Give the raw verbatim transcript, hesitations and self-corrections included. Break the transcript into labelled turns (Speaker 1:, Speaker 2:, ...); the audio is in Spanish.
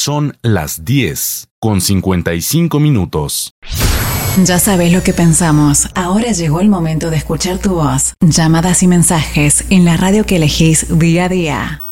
Speaker 1: Son las diez con cincuenta y cinco minutos.
Speaker 2: Ya sabes lo que pensamos. Ahora llegó el momento de escuchar tu voz. Llamadas y mensajes en la radio que elegís día a día.